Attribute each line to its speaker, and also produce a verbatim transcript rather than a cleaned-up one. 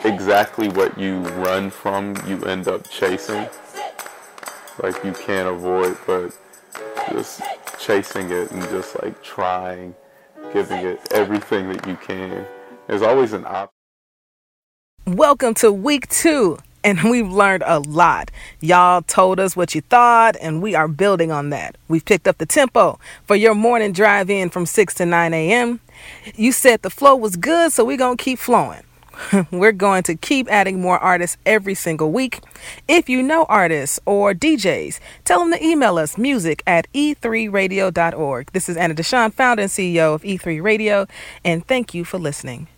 Speaker 1: exactly what you run from, you end up chasing. Like you can't avoid, but just chasing it and just like trying, giving it everything that you can. There's always an option.
Speaker 2: Welcome to week two, and we've learned a lot. Y'all told us what you thought, and we are building on that. We've picked up the tempo for your morning drive in from six to nine a.m. You said the flow was good, so we're going to keep flowing. We're going to keep adding more artists every single week. If you know artists or D Js, tell them to email us music at e three radio dot org. This is Anna Deshawn, founder and C E O of E three Radio, and thank you for listening.